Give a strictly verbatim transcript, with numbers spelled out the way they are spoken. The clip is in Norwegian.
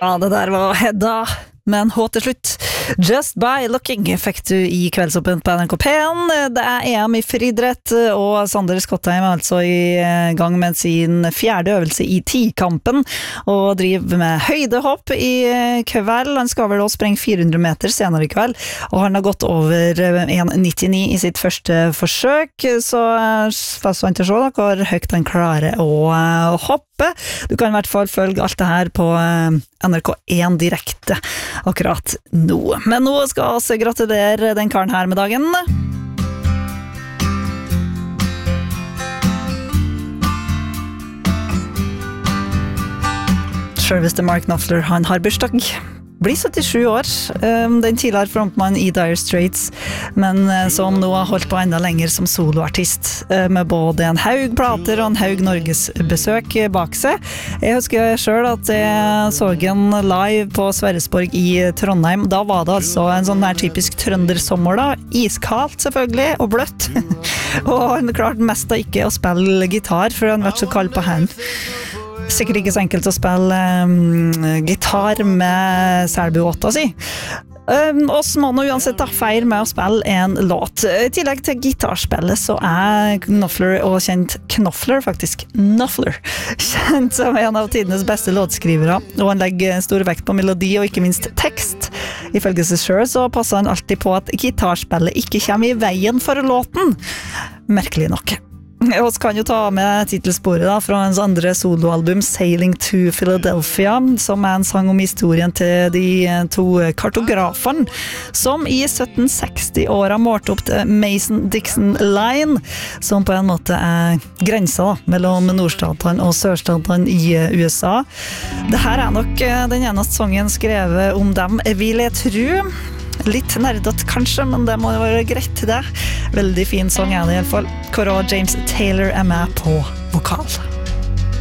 Ja, det der var Hedda med en H til slutt. Just by looking fikk du i kveldsåpent på N R K P en. Det er E M i friidrett, og Sander Skottheim er altså i gang med sin fjerde øvelse i tikampen, og driver med høydehopp i kveld. Han skal vel også sprenge fire hundre meter senere i kveld, og han har gått over en nittini i sitt første forsøk, så fast vant til å se da, hvor høyt han klarer å hoppe. Du kan i hvert fall følge alt det her på N R K en direkte akkurat nå. Men nå skal vi gratulere den karen her med dagen. Selveste Mark Knopfler, han har bursdag. Blir syttisju år, den tidligere frontmann i Dire Straits, men som nå har holdt på enda lenger som soloartist, med både en haug plater og en haug Norges besøk bak seg. Jeg husker selv at jeg så en live på Sverresborg i Trondheim. Da var det altså en sånn der typisk trøndersommer da, iskaldt selvfølgelig, og bløtt. Og han klarte mest da ikke å spille gitar, for han var så kald på hand. Sikkert ikke så enkelt å spille um, gitar med Selbu-åtta si. Um, oss må nå uansett da feir med å spille en låt. I tillegg til gitarspillet så er Knopfler, og kjent Knopfler faktisk, Knopfler, kjent som en av tidenes beste låtskrivere, og han legger stor vekt på melodi og ikke minst tekst. Ifølge seg selv så passer han alltid på at gitarspillet ikke kommer i veien for låten. Merkelig nok. Vi kan jo ta med titelsporet da, fra hans andre soloalbum Sailing to Philadelphia, som er en sang om historien til de to kartograferne som i sytten seksti-åra målte opp til Mason-Dixon Line, som på en måte er grensa da, mellom nordstatene og sørstatene i U S A. Dette er nok den eneste sangen skrevet om dem, vil jeg tro. Litt nerdet kanskje, men det må jo være greit til det. Veldig fin sang er det i alle fall. Hvor James Taylor er med på vokal.